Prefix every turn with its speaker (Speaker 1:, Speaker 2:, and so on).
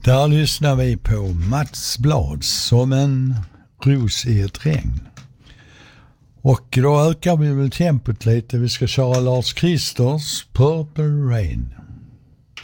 Speaker 1: Där lyssnar vi på Mats Blad som en ros i ett regn. Och då ökar vi väl tempot lite. Vi ska köra Lars Kristers Purple Rain.